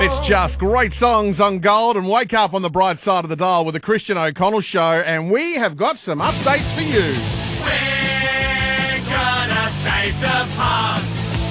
It's just great songs on Gold, and wake up on the bright side of the dial with the Christian O'Connell Show, and we have got some updates for you. We're gonna save the pub.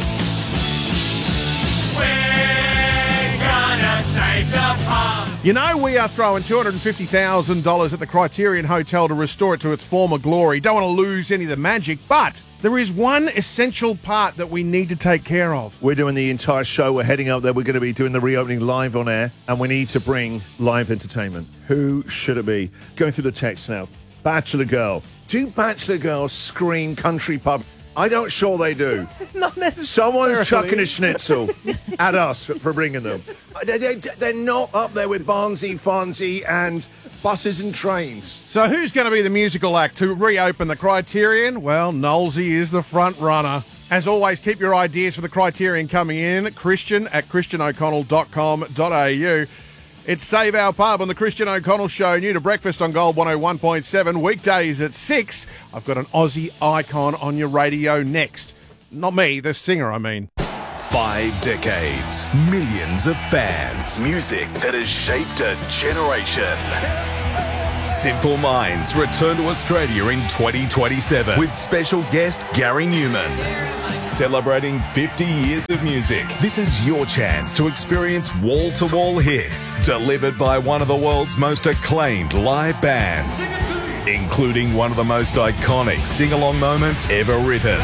We're gonna save the pub. You know, we are throwing $250,000 at the Criterion Hotel to restore it to its former glory. Don't want to lose any of the magic, but there is one essential part that we need to take care of. We're doing the entire show. We're heading up there. We're going to be doing the reopening live on air, and we need to bring live entertainment. Who should it be? Going through the text now. Bachelor Girl. Do Bachelor Girls scream country pub? I don't sure they do. Not necessarily. Someone's chucking a schnitzel at us for bringing them. They're not up there with Barnsey, Farnsey and buses and trains. So who's going to be the musical act to reopen the Criterion? Well, Knowlesy is the front runner. As always, keep your ideas for the Criterion coming in. Christian@christianoconnell.com.au. It's Save Our Pub on the Christian O'Connell Show, new to breakfast on Gold 101.7, weekdays at 6. I've got an Aussie icon on your radio next. Not me, the singer, I mean. 5 decades, millions of fans, music that has shaped a generation. Simple Minds return to Australia in 2027 with special guest Gary Newman. Celebrating 50 years of music, this is your chance to experience wall-to-wall hits delivered by one of the world's most acclaimed live bands, including one of the most iconic sing-along moments ever written.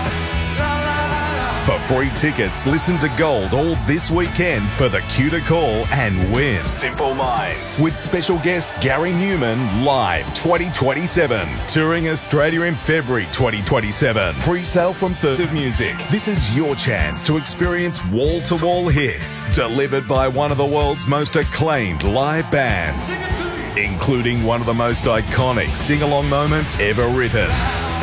For free tickets, listen to Gold all this weekend for the cue to call and win. Simple Minds with special guest Gary Newman live 2027. Touring Australia in February 2027. Pre-sale from Thursday Music. This is your chance to experience wall-to-wall hits delivered by one of the world's most acclaimed live bands, including one of the most iconic sing-along moments ever written.